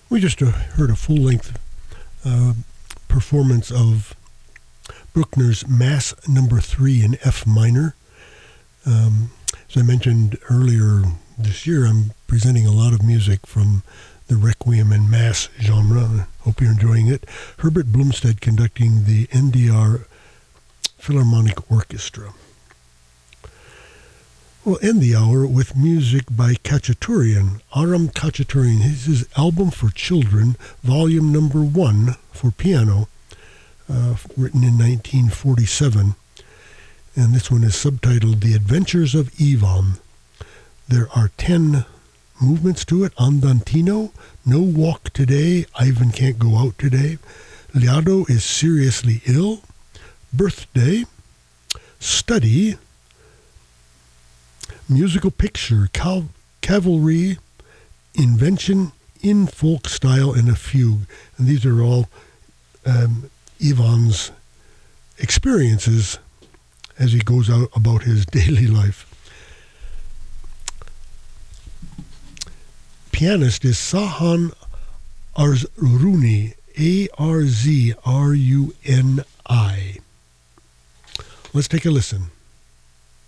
We just heard a full-length performance of Bruckner's Mass Number 3 in F minor. As I mentioned earlier this year, I'm presenting a lot of music from the Requiem and Mass genre. Hope you're enjoying it. Herbert Blumstead conducting the NDR Philharmonic Orchestra. We'll end the hour with music by Khachaturian, Aram Khachaturian. This is his album for children, volume number 1 for piano, written in 1947. And this one is subtitled The Adventures of Ivan. There are 10 movements to it. Andantino, No Walk Today, Ivan Can't Go Out Today. Liado is Seriously Ill. Birthday. Study. Musical Picture, Cavalry, Invention, In Folk Style, and a Fugue. And these are all Ivan's experiences as he goes out about his daily life. Pianist is Sahan Arzruni, Arzruni. Let's take a listen.